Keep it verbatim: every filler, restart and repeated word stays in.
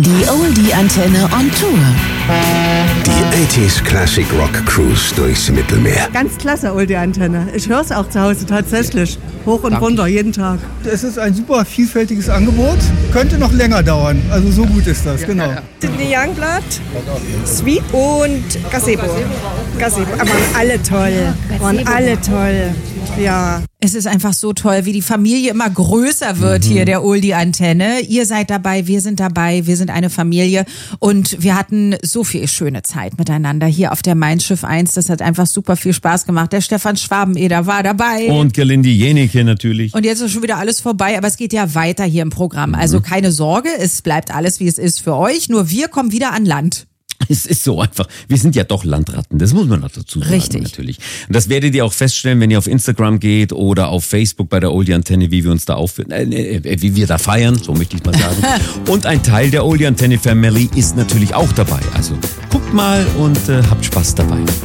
Die Oldie-Antenne on Tour. Die achtziger Classic Rock Cruise durchs Mittelmeer. Ganz klasse, Oldie-Antenne. Ich höre es auch zu Hause tatsächlich. Hoch und runter, jeden Tag. Es ist ein super vielfältiges Angebot. Könnte noch länger dauern. Also so gut ist das, genau. Sidney Youngblood, Sweet und Gazebo. Gazebo. Aber waren alle toll. Waren alle toll. Ja. Es ist einfach so toll, wie die Familie immer größer wird, mhm. hier der Oldie-Antenne. Ihr seid dabei, wir sind dabei, wir sind eine Familie und wir hatten so viel schöne Zeit miteinander hier auf der Mein Schiff eins. Das hat einfach super viel Spaß gemacht. Der Stefan Schwabeneder war dabei. Und Gelindi Jenike natürlich. Und jetzt ist schon wieder alles vorbei, aber es geht ja weiter hier im Programm. Also keine Sorge, es bleibt alles, wie es ist für euch. Nur wir kommen wieder an Land. Es ist so einfach. Wir sind ja doch Landratten, das muss man noch dazu sagen. Richtig. Natürlich. Und das werdet ihr auch feststellen, wenn ihr auf Instagram geht oder auf Facebook bei der Oldie-Antenne, wie wir uns da aufführen, äh, äh, wie wir da feiern, so möchte ich mal sagen. Und ein Teil der Oldie-Antenne Family ist natürlich auch dabei. Also guckt mal und äh, habt Spaß dabei.